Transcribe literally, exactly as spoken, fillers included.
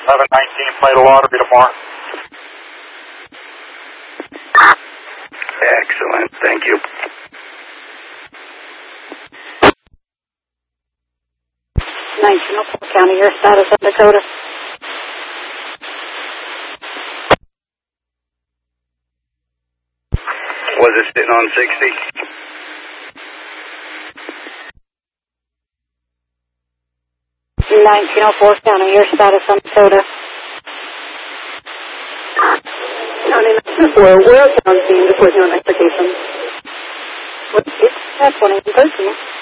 eleven nineteen, plate of water, be tomorrow. Excellent, thank you. nineteen oh four County, your status in Dakota. Was it sitting on sixty? nineteen oh four County, your status in Dakota. County nineteen oh four, where county team to put you on application? What's it? That's one eighteen thirteen.